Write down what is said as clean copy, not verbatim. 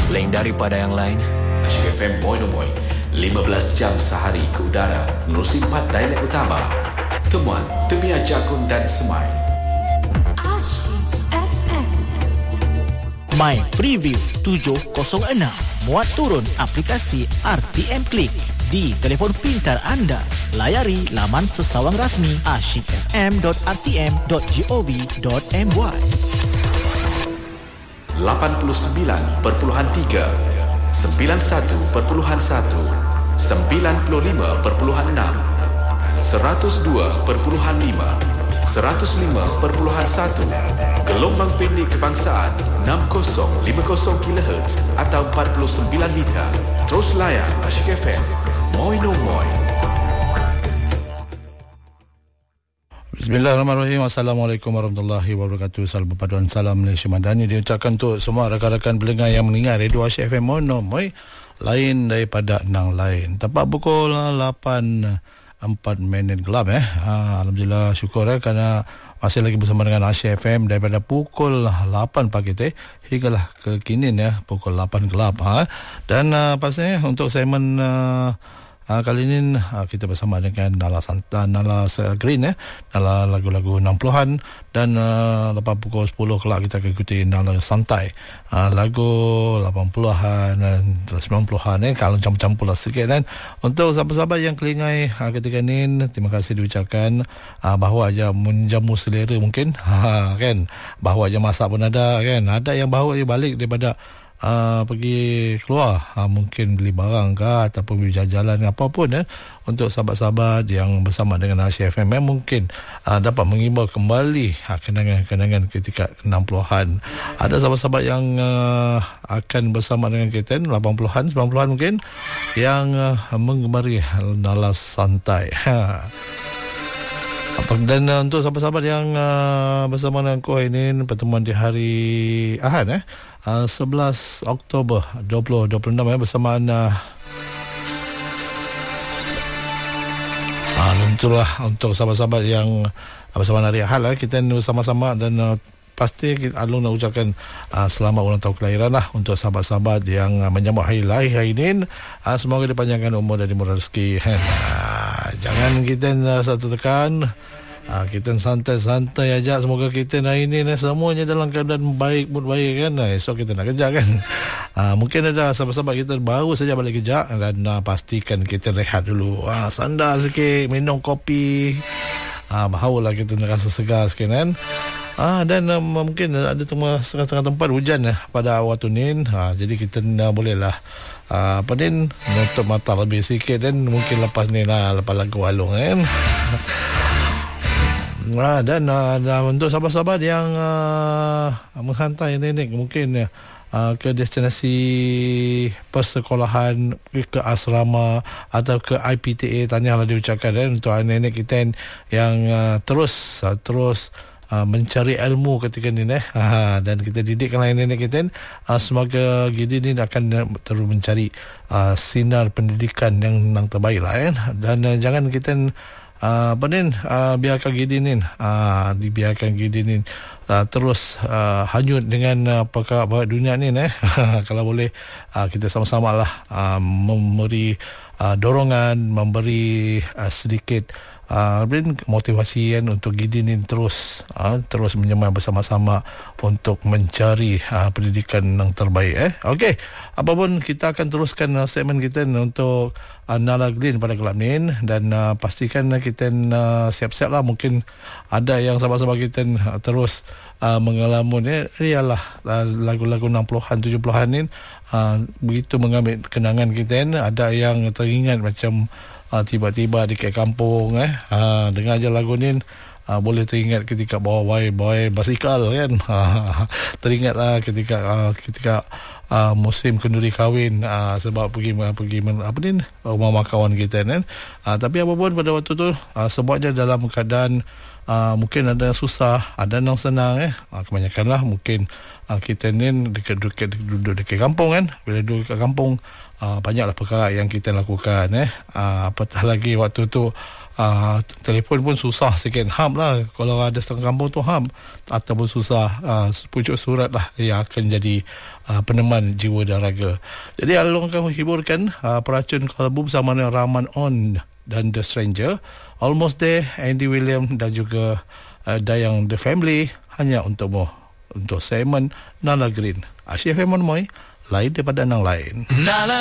lain daripada yang lain. Asyik FM Moinomoy 15 jam sehari ke udara menerusi 4 dialek utama. Temuan Temia Jagun dan Semai. Asyik FM. My Preview 706. Muat turun aplikasi RTM Klik di telefon pintar anda. Layari laman sesawang rasmi asyikfm.rtm.gov.my. 89.3, 91.1, 95.6, 102.5, 105.1, gelombang pendek kebangsaan 6050 kHz atau 49 meter. Terus layan Asyik FM Moinomoy. Bismillahirrahmanirrahim. Assalamualaikum warahmatullahi wabarakatuh. Salam perpaduan salam Malaysia Madani diucapkan untuk semua rakan-rakan pendengar yang mendengar Radio Asyik FM Moinomoy, lain daripada nang lain. Tepat pukul 8.04 gelap Alhamdulillah, syukur kerana masih lagi bersama dengan Asyik FM daripada pukul 8 pagi hinggalah kekinian pukul 8 gelap dan pastinya untuk segmen kali ini kita bersama dengan Nala Green Nala lagu-lagu 60-an, dan lepas pukul 10 kelak kita akan ikuti Nala Santai, lagu 80-an dan 90-an kalau campur-campur lah sikit. Dan untuk sahabat-sahabat yang kelingai ketika ini, terima kasih diucapkan, bahawa aja menjamu selera mungkin kan, bahawa aja masak pun ada kan, ada yang bawa dia balik daripada pergi keluar, mungkin beli barang ke ataupun beli jajalan apapun untuk sahabat-sahabat yang bersama dengan Asyik FM mungkin dapat mengimbau kembali kenangan-kenangan ketika 60-an. Ada sahabat-sahabat yang akan bersama dengan kita 80-an, 90-an mungkin yang menggemari Nala Santai. Dan untuk sahabat-sahabat yang bersama dengan aku ini, pertemuan di hari Ahad 11 Oktober 2026 bersamaan tentulah untuk sahabat-sahabat yang bersama hari Ahad kita bersama-sama, dan pasti Alun nak ucapkan selamat ulang tahun kelahiran untuk sahabat-sahabat yang menyambut hari lahir hari ini. Semoga dipanjangkan umur dan dimurah rezeki. Jangan kita rasa tertekan, kita santai-santai aja. Semoga kita hari ini semuanya dalam keadaan baik, mood baik kan. Esok kita nak kerja kan. Mungkin ada sahabat-sahabat kita baru saja balik kerja, dan pastikan kita rehat dulu, sandar sikit, minum kopi, barulah kita nak rasa segar sikit kan. Dan mungkin ada setengah-setengah tempat hujan pada waktu ni, jadi kita bolehlah nutup mata lebih sikit, dan mungkin lepas ni lepas lagu Alung kan. Dan untuk sahabat-sahabat yang menghantar nenek mungkin ke destinasi persekolahan, ke asrama atau ke IPTA, tahniahlah diucapkan untuk nenek kita yang terus mencari ilmu ketika ni dan kita didikkan nenek kita. Semoga gini ni akan terus mencari sinar pendidikan yang terbaik lah dan jangan kita biarkan Gideon dibiarkan Gideon terus hanyut dengan perkara dunia ni kalau boleh kita sama-sama lah memberi dorongan, memberi sedikit motivasi untuk Gideon ini terus menyemai bersama-sama untuk mencari pendidikan yang terbaik. Okey, apapun kita akan teruskan segmen kita untuk Nala Green pada gelap ni, dan pastikan kita siap-siap lah. Mungkin ada yang sahabat-sahabat kita terus mengalamun ialah lagu-lagu 60-an 70-an ni begitu mengambil kenangan kita. Ada yang teringat macam tiba-tiba di kampung dengar je lagu ni, boleh teringat ketika bawa basikal kan. Teringatlah ketika musim kenduri kahwin, sebab pergi rumah kawan kita kan. Tapi apapun pada waktu tu semuanya dalam keadaan mungkin ada yang susah, ada yang senang kebanyakanlah mungkin kita ni duduk dekat kampung kan. Bila duduk dekat kampung banyaklah perkara yang kita lakukan apatah lagi waktu tu telefon pun susah sikit, ham lah kalau ada setengah kampung tu ham, ataupun susah pucuk surat lah yang akan jadi peneman jiwa dan raga. Jadi Along akan menghiburkan Peracun Kalbu bersama dengan Rahman On dan The Stranger, Almost There, Andy William dan juga Dayang The Family hanya untukmu, untuk segmen Nala Green. Asyik FM Moy, lain daripada yang lain.